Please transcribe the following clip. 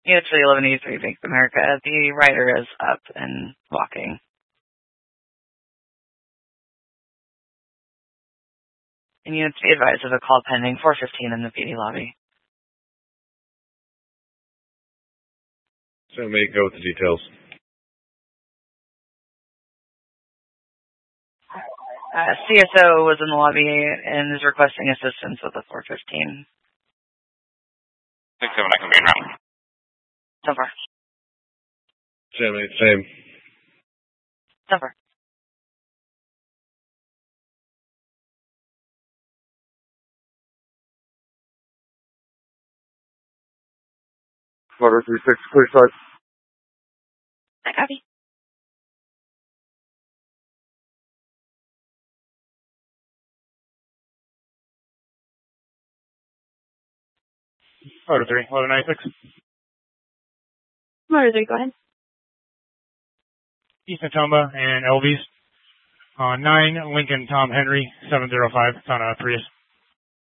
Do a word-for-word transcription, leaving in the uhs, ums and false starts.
Unit three eleven eighty-three, Bank of America. The rider is up and walking. And units be advised of a call pending four fifteen in the P D lobby. So may go with the details. Uh, C S O was in the lobby and is requesting assistance with the four fifteen. six seven, I can be in route. So far. Seven eight, same. So far. Flutter three six, clear start. I copy. Flutter three, eleven ninety-six. Flutter three, go ahead. East Natomba and Elvies. Uh, nine Lincoln Tom Henry, seven zero five. It's on a Prius.